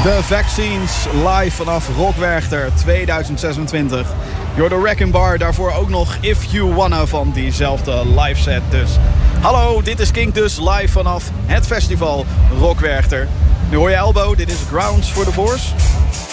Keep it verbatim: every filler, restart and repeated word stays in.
The Vaccines live vanaf Rock Werchter tweeduizend zesentwintig. You're the Wrecking Bar, daarvoor ook nog If You Wanna van diezelfde live set dus. Hallo, dit is Kink dus live vanaf het festival Rock Werchter. Nu hoor je Elbow, dit is Grounds for the Force.